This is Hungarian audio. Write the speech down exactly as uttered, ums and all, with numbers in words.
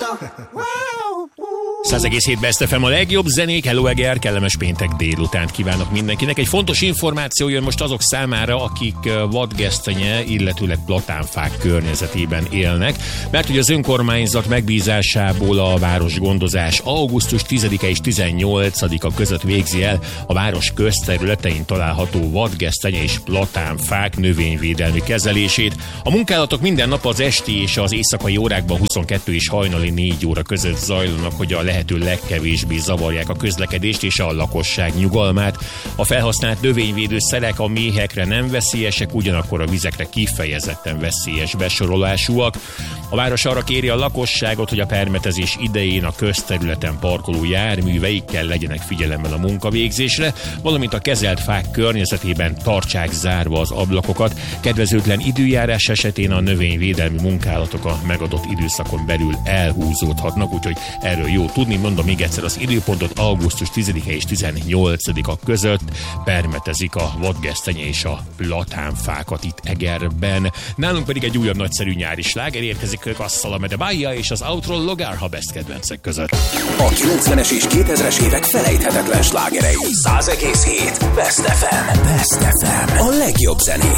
száz egész hét Best ef em a legjobb zenék. Hello Eger, kellemes péntek délutánt kívánok mindenkinek. Egy fontos információ jön most azok számára, akik vadgesztenye, illetőleg platánfák környezetében élnek, mert ugye az önkormányzat megbízásából a városgondozás augusztus tizedike és tizennyolcadika között végzi el a város közterületein található vadgesztenye és platánfák növényvédelmi kezelését. A munkálatok minden nap az esti és az éjszakai órákban huszonkettő és hajnali négy óra között zajlanak, hogy a lehető legkevésbé zavarják a közlekedést és a lakosság nyugalmát. A felhasznált növényvédőszerek a méhekre nem veszélyesek, ugyanakkor a vizekre kifejezetten veszélyes besorolásúak. A város arra kéri a lakosságot, hogy a permetezés idején a közterületen parkoló járműveikkel legyenek figyelemmel a munkavégzésre, valamint a kezelt fák környezetében tartsák zárva az ablakokat. Kedvezőtlen időjárás esetén a növényvédelmi munkálatok a megadott időszakon belül elhúzódhatnak, úgyhogy erről jó tudni. Mondom még egyszer az időpontot: augusztus tizedike és tizennyolcadika között permetezik a vadgesztenye és a platánfákat itt Egerben. Nálunk pedig egy újabb nagyszerű nyári sláger érkezik, Kasszala de Bahia és az Outro Logar Best kedvencek között. A kilencvenes és kétezres évek felejthetetlen slágerei. száz egész hét Best ef em. Best ef em. A legjobb zenék.